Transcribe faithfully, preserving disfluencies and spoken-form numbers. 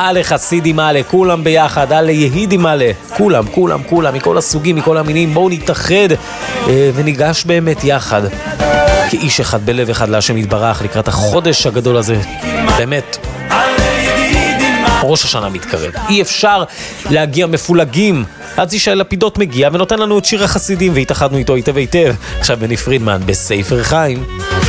אלה חסידים אלה, כולם ביחד, אלה יהידים אלה, כולם, כולם, כולם, מכל הסוגים, מכל המינים, בואו נתאחד אה, וניגש באמת יחד כאיש אחד בלב אחד להשם יתברך לקראת החודש הגדול הזה. באמת ראש השנה מתקרב, אי אפשר להגיע מפולגים. אז ישי לפידות מגיע ונותן לנו את שיר החסידים והתאחדנו איתו היטב היטב. עכשיו בני פרידמן בספר חיים.